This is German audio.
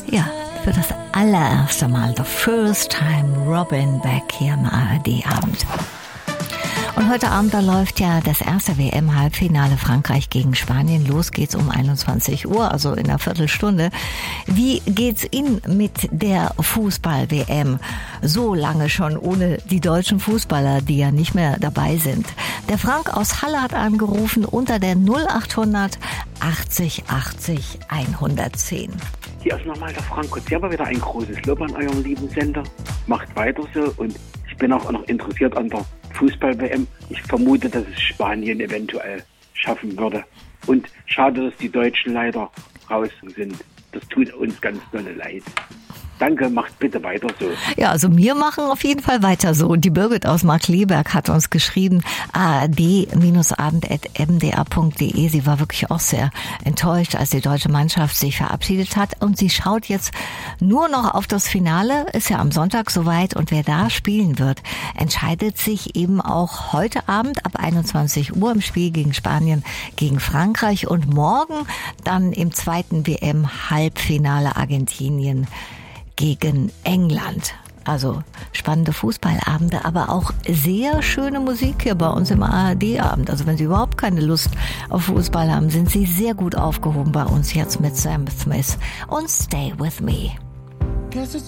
Ja, für das allererste Mal, the first time Robin Beck hier im ARD-Abend. Und heute Abend, da läuft ja das erste WM-Halbfinale Frankreich gegen Spanien. Los geht's um 21 Uhr, also in einer Viertelstunde. Wie geht's Ihnen mit der Fußball-WM? So lange schon ohne die deutschen Fußballer, die ja nicht mehr dabei sind. Der Frank aus Halle hat angerufen unter der 0800 80 80 110. Hier ist nochmal der Frank und selber wieder ein großes Lob an eurem lieben Sender. Macht weiter so und ich bin auch noch interessiert an der Fußball-WM. Ich vermute, dass es Spanien eventuell schaffen würde. Und schade, dass die Deutschen leider raus sind. Das tut uns ganz dolle leid. Danke, macht bitte weiter so. Ja, also wir machen auf jeden Fall weiter so. Und die Birgit aus Markkleeberg hat uns geschrieben, ard-abend@mdr.de. Sie war wirklich auch sehr enttäuscht, als die deutsche Mannschaft sich verabschiedet hat. Und sie schaut jetzt nur noch auf das Finale. Ist ja am Sonntag soweit. Und wer da spielen wird, entscheidet sich eben auch heute Abend ab 21 Uhr im Spiel gegen Spanien, gegen Frankreich. Und morgen dann im zweiten WM-Halbfinale Argentinien gegen England. Also spannende Fußballabende, aber auch sehr schöne Musik hier bei uns im ARD-Abend. Also wenn Sie überhaupt keine Lust auf Fußball haben, sind Sie sehr gut aufgehoben bei uns jetzt mit Sam Smith und Stay With Me. Guess it's